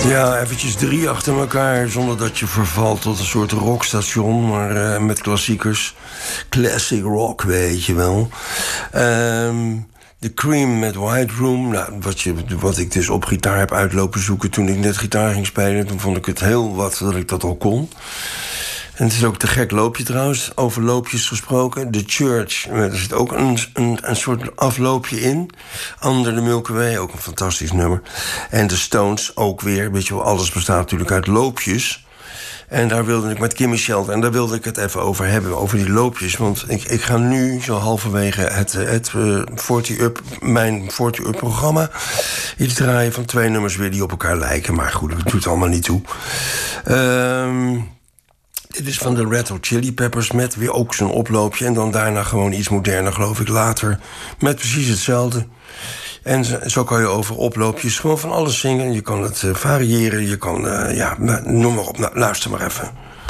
Ja, eventjes 3 achter elkaar, zonder dat je vervalt tot een soort rockstation, maar met klassiekers. Classic rock, weet je wel. The Cream met White Room. Nou, wat ik dus op gitaar heb uitlopen zoeken toen ik net gitaar ging spelen. Toen vond ik het heel wat dat ik dat al kon. En het is ook te gek loopje trouwens, over loopjes gesproken. The Church, er zit ook een soort afloopje in. Under the Milky Way, ook een fantastisch nummer. En The Stones ook weer, weet je wel, alles bestaat natuurlijk uit loopjes. En daar wilde ik met Kimmy Shelton, en daar wilde ik het even over hebben, over die loopjes. Want ik ga nu zo halverwege het 40 Up, mijn 40 Up programma, iets draaien van 2 nummers weer die op elkaar lijken. Maar goed, dat doet allemaal niet toe. Dit is van de Red Hot Chili Peppers met weer ook zo'n oploopje. En dan daarna gewoon iets moderner, geloof ik, later. Met precies hetzelfde. En zo kan je over oploopjes gewoon van alles zingen. Je kan het variëren, je kan, noem maar op. Nou, luister maar even.